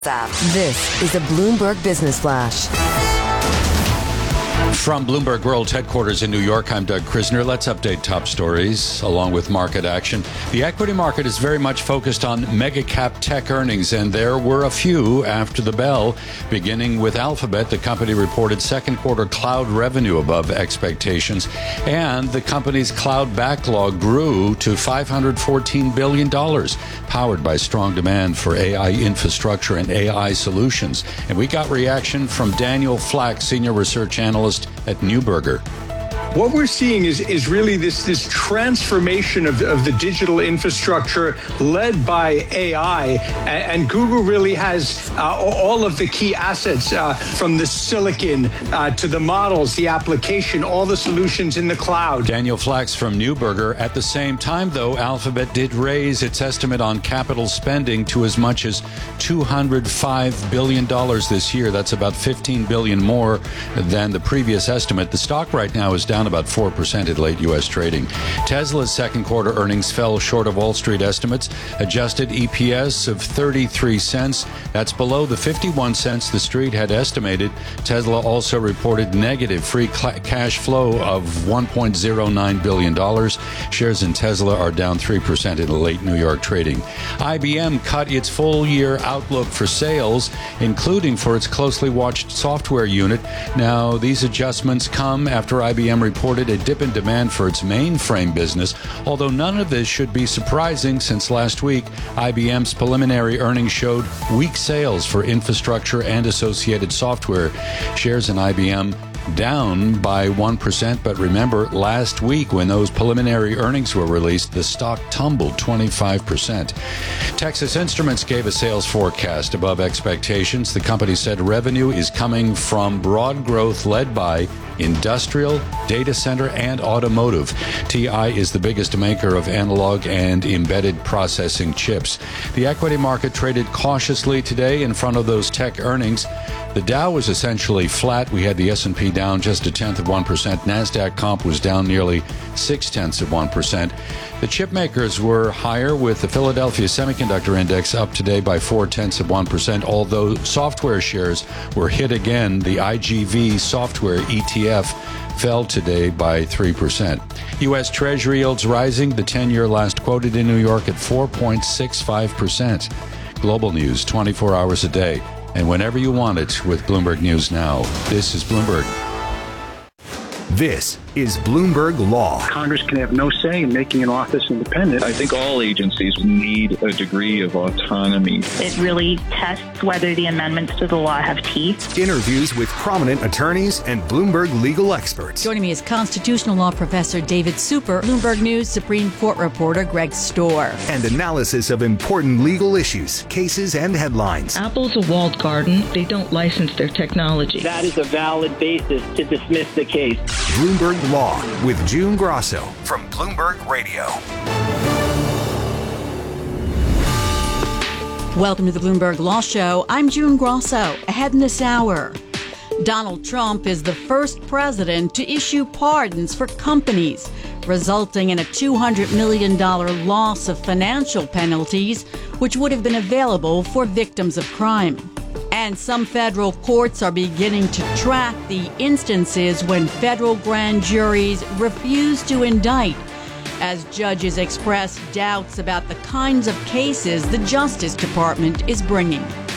This is a Bloomberg Business Flash. From Bloomberg World Headquarters in New York, I'm Doug Krisner. Let's update top stories along with market action. The equity market is very much focused on mega cap tech earnings, and there were a few after the bell. Beginning with Alphabet, the company reported second quarter cloud revenue above expectations, and the company's cloud backlog grew to $514 billion, powered by strong demand for AI infrastructure and AI solutions. And we got reaction from Daniel Flack, senior research analyst at Neuberger. What we're seeing is really this transformation of the digital infrastructure led by AI, and Google really has all of the key assets from the silicon to the models, the application, all the solutions in the cloud. Daniel Flax from Neuberger. At the same time, though, Alphabet did raise its estimate on capital spending to as much as $205 billion this year. That's about $15 billion more than the previous estimate. The stock right now is down about 4% in late U.S. trading. Tesla's second quarter earnings fell short of Wall Street estimates. Adjusted EPS of 33 cents. That's below the 51 cents the street had estimated. Tesla also reported negative free cash flow of $1.09 billion. Shares in Tesla are down 3% in late New York trading. IBM cut its full-year outlook for sales, including for its closely watched software unit. Now, these adjustments come after IBM reported a dip in demand for its mainframe business, although none of this should be surprising since last week IBM's preliminary earnings showed weak sales for infrastructure and associated software. Shares in IBM down by 1%, but remember, last week when those preliminary earnings were released, the stock tumbled 25%. Texas Instruments gave a sales forecast above expectations. The company said revenue is coming from broad growth led by industrial, data center, and automotive. TI is the biggest maker of analog and embedded processing chips. The equity market traded cautiously today in front of those tech earnings. The Dow was essentially flat. We had the S&P down just 0.1%. NASDAQ comp was down nearly 0.6%. The chip makers were higher, with the Philadelphia Semiconductor Index up today by 0.4%, although software shares were hit again. The IGV software ETF fell today by 3%. U.S. Treasury yields rising. The 10-year last quoted in New York at 4.65%. Global news 24 hours a day, and whenever you want it with Bloomberg News Now. This is Bloomberg. This is Bloomberg Law. Congress can have no say in making an office independent. I think all agencies need a degree of autonomy. It really tests whether the amendments to the law have teeth. Interviews with prominent attorneys and Bloomberg legal experts. Joining me is constitutional law professor David Super, Bloomberg News Supreme Court reporter Greg Storr. And analysis of important legal issues, cases, and headlines. Apple's a walled garden. They don't license their technology. That is a valid basis to dismiss the case. Bloomberg Law with June Grosso from Bloomberg Radio. Welcome to the Bloomberg Law Show. I'm June Grosso. Ahead in this hour, Donald Trump is the first president to issue pardons for companies, resulting in a $200 million loss of financial penalties, which would have been available for victims of crime. And some federal courts are beginning to track the instances when federal grand juries refuse to indict, as judges express doubts about the kinds of cases the Justice Department is bringing.